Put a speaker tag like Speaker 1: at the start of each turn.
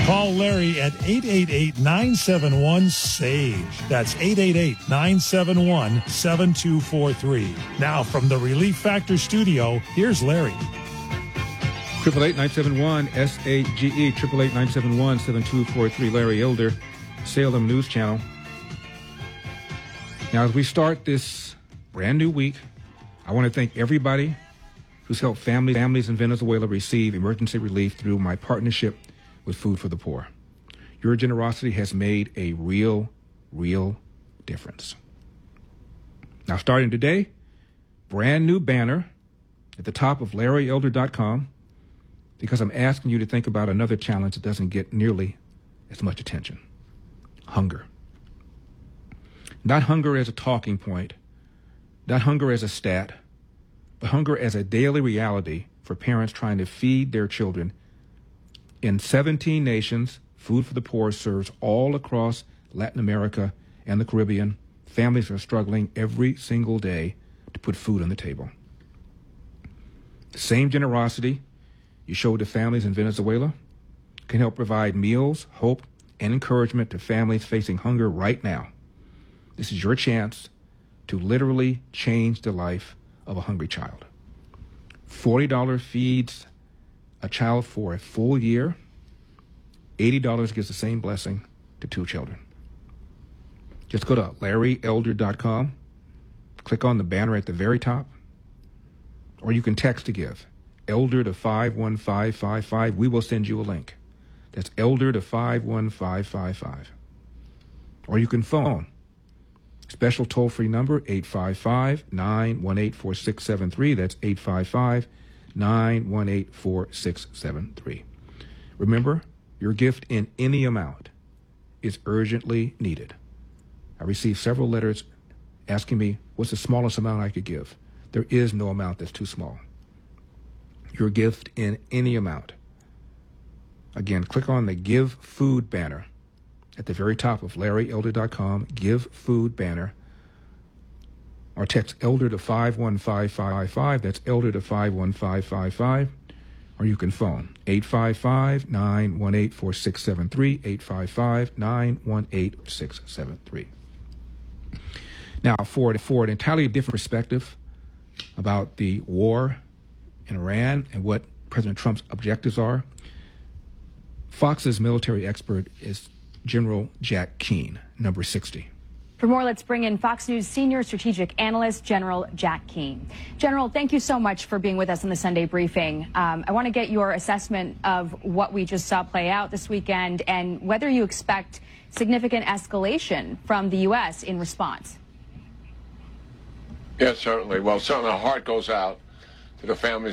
Speaker 1: Call Larry at 888-971-SAGE. That's 888-971-7243. Now from the Relief Factor studio, here's Larry.
Speaker 2: 888-971-SAGE, 888-971-7243. Larry Elder, Salem News Channel. Now, as we start this brand new week, I want to thank everybody who's helped families in Venezuela receive emergency relief through my partnership with Food for the Poor. Your generosity has made a real difference. Now, starting today, brand new banner at the top of LarryElder.com, because I'm asking you to think about another challenge that doesn't get nearly as much attention: hunger. Not hunger as a talking point, not hunger as a stat, but hunger as a daily reality for parents trying to feed their children. In 17 nations, Food for the Poor serves all across Latin America and the Caribbean. Families are struggling every single day to put food on the table. The same generosity you showed to families in Venezuela can help provide meals, hope, and encouragement to families facing hunger right now. This is your chance to literally change the life of a hungry child. $40 feeds a child for a full year. $80 gives the same blessing to 2 children. Just go to LarryElder.com, click on the banner at the very top, or you can text to give. Elder to 51555. We will send you a link. That's Elder to 51555. Or you can phone. Special toll-free number, 855-918-4673. That's 855-918-4673. Remember, your gift in any amount is urgently needed. I received several letters asking me what's the smallest amount I could give. There is no amount that's too small. Your gift in any amount. Again, click on the Give Food banner at the very top of LarryElder.com, Give Food banner, or text Elder to 51555. That's Elder to 51555. Or you can phone 855-918-4673, 855-918-4673. Now, for an entirely different perspective about the war in Iran and what President Trump's objectives are, Fox's military expert is General Jack Keane, number 60.
Speaker 3: For more, let's bring in Fox News senior strategic analyst, General Jack Keane. General, thank you so much for being with us on the Sunday briefing. I want to get your assessment of what we just saw play out this weekend and whether you expect significant escalation from the U.S. in response.
Speaker 4: Yes, certainly. Well, certainly our heart goes out to the families